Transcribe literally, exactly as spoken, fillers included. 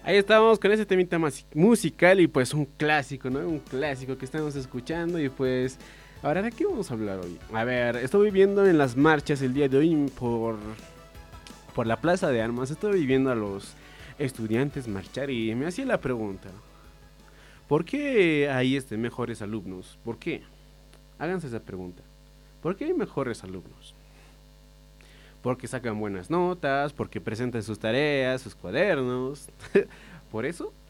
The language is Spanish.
Ahí estábamos con ese temita mas- musical y pues un clásico, ¿no? Un clásico que estamos escuchando y pues... Ahora, ¿de qué vamos a hablar hoy? A ver, estoy viviendo en las marchas el día de hoy por, por la Plaza de Armas. Estoy viviendo a los estudiantes marchar y me hacía la pregunta. ¿Por qué hay este, mejores alumnos? ¿Por qué? Háganse esa pregunta. ¿Por qué hay mejores alumnos? Porque sacan buenas notas, porque presentan sus tareas, sus cuadernos. ¿Por eso?